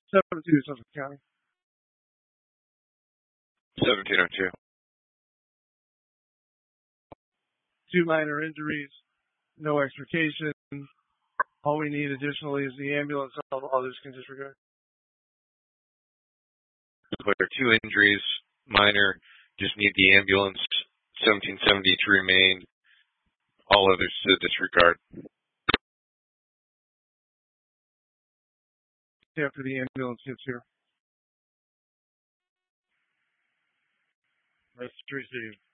7-2 Suffolk County. 1702. 2 minor injuries, no extrication. All we need additionally is the ambulance. All others can disregard. There are 2 injuries, minor, just need the ambulance. 1770 to remain. All others to disregard. After the ambulance gets here. That's received.